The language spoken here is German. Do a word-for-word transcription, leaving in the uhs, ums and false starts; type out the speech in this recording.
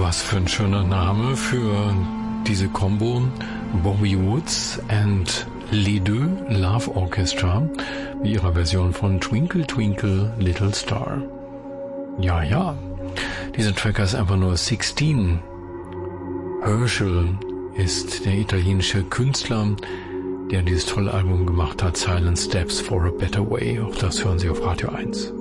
Was für ein schöner Name für diese Combo. Bobby Woods and Les Deux Love Orchestra mit ihrer Version von Twinkle Twinkle Little Star. Ja, ja, dieser Track heißt einfach nur sechzehn. Herschel ist der italienische Künstler, der dieses tolle Album gemacht hat, Silent Steps for a Better Way. Auch das hören Sie auf Radio eins.